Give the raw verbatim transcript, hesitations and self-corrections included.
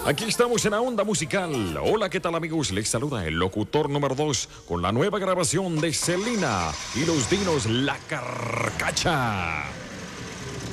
Aquí estamos en la onda musical. Hola, ¿qué tal, amigos? Les saluda el locutor número dos con la nueva grabación de Selena y los Dinos La Carcacha.